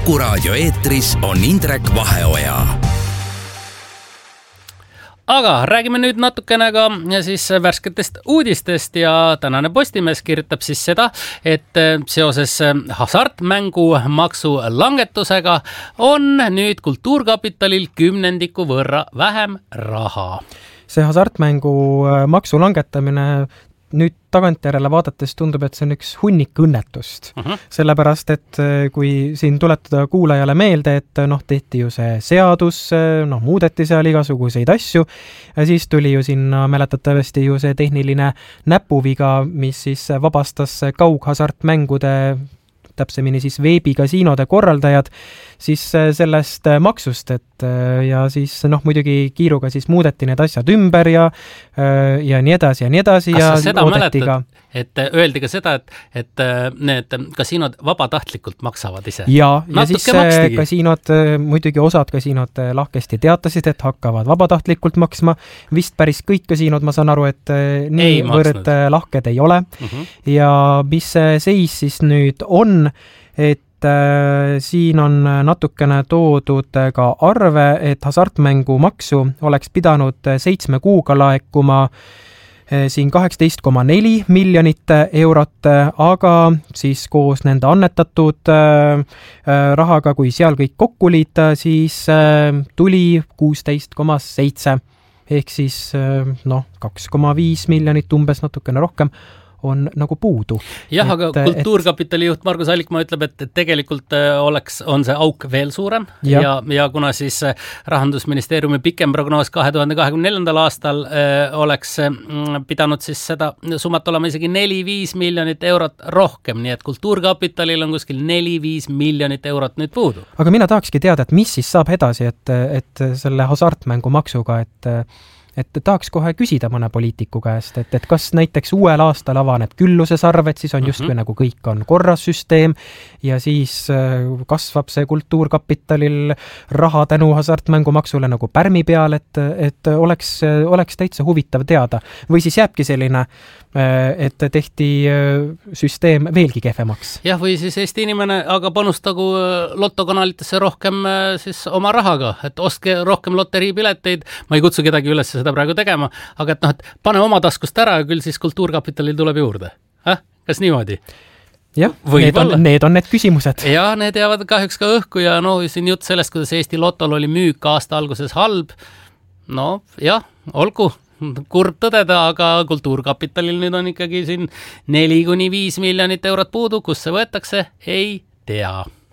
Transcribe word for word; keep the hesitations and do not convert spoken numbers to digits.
Kuku raadio eetris on Indrek Vaheoja. Aga räägime nüüd natukene ka siis värsketest uudistest ja tänane Postimees kirjutab siis seda, et seoses hasartmängu maksu langetusega on nüüd Kultuurkapitalil kümnendiku võrra vähem raha. See hasartmängu maksu langetamine nüüd tagantjärele vaadates tundub, et see on üks hunnik õnnetust. Uh-huh. Sellepärast, et kui siin tuletada kuulajale meelde, et noh, tehti ju see seadus, noh, muudeti seal igasuguseid asju, ja siis tuli ju sinna mäletatavasti ju see tehniline näpuviga, mis siis vabastas kaughasartmängude täpsemini siis veebikasiinode korraldajad siis sellest maksust, et ja siis noh, muidugi kiiruga siis muudeti need asjad ümber ja, ja nii edasi ja nii edasi. Kas sa seda mäletad, ka... et öeldi ka seda, et, et need kasiinod vabatahtlikult maksavad ise? Ja, ja Natuke siis makstigi. Kasiinod, muidugi osad kasiinod lahkesti teatasid, et hakkavad vabatahtlikult maksma. Vist päris kõik kasiinod, ma saan aru, et nii võrd lahked ei ole. Uh-huh. Ja mis see seis siis nüüd on, et äh, siin on natukene toodud ka arve, et hasartmängu maksu oleks pidanud seitsme kuuga laekuma äh, siin kaheksateist koma neli miljonit eurot, aga siis koos nende annetatud äh, rahaga, kui seal kõik kokku liita, siis äh, tuli kuusteist koma seitse ehk siis äh, noh, kaks koma viis miljonit umbes natukene rohkem on nagu puudu. Jah, et, aga Kultuurkapitali juht Margus Allikmaa ütleb, et tegelikult oleks, on see auk veel suurem ja, ja, ja kuna siis Rahandusministeeriumi pikem prognoos kahe tuhande kahekümne neljandal aastal äh, oleks äh, pidanud siis seda summat olema isegi neli viis miljonit eurot rohkem, nii et Kultuurkapitalil on kuskil neli viis miljonit eurot nüüd puudu. Aga mina tahakski teada, et mis siis saab edasi, et, et selle hasartmängu maksuga, et et tahaks kohe küsida mõne poliitiku käest, et, et kas näiteks uuel aastal avaneb küllusesarved, siis on justkui mm-hmm. nagu kõik on korras süsteem ja siis kasvab see Kultuurkapitalil raha tänu hasartmängumaksule nagu pärmi peal, et, et oleks, oleks täitsa huvitav teada. Või siis jääbki selline, et tehti süsteem veelgi kehvemaks. Jah, või siis Eesti inimene, aga panustagu lotokanalitesse rohkem siis oma rahaga, et ostke rohkem loteriipileteid, ma ei kutsu kedagi üles seda praegu tegema, aga et noh, et pane oma taskust ära ja küll siis Kultuurkapitalil tuleb juurde. Häh? Kas niimoodi? Jah, need on, need on need küsimused. Ja need jäävad kahjuks ka õhku ja no siin jutt sellest, kuidas Eesti Lotol oli müük aasta alguses halb. No jah, olgu, kurb tõdeda, aga Kultuurkapitalil nüüd on ikkagi siin neli kuni viis miljonit eurot puudu, kus see võetakse, ei tea.